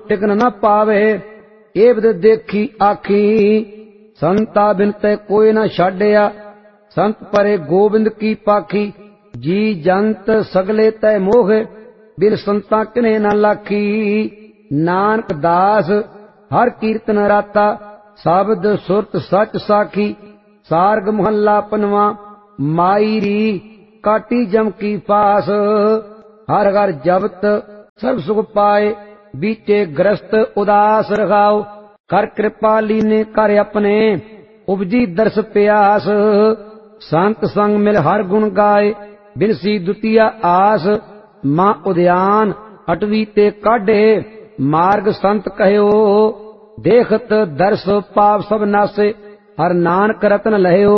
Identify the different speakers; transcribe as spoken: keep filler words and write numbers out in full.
Speaker 1: Thicken न पावे। एवद देखी आखी संता बिन तै कोई न छाड़िया। संत परे गोबिंद की पाखी जी जंत सगले तै मोह। बिन संता किने न लाखी नानक दास हर कीर्तन राता। शब्द सुरत सच साखी सार्ग महला पनवा। माई री काटी जम की पास हर हर जबत सर्व सुख पाए। बीते ग्रस्त उदास रखाओ कर कृपा लीने कर अपने उपजी दर्श प्यास। संत संग मिल हर गुण गाए बिनसी दुतिया आस। मां उद्यान अटवी ते काढ़े मार्ग संत कहयो। देखत दर्श पाप सब नासे हर नानक रतन लहयो।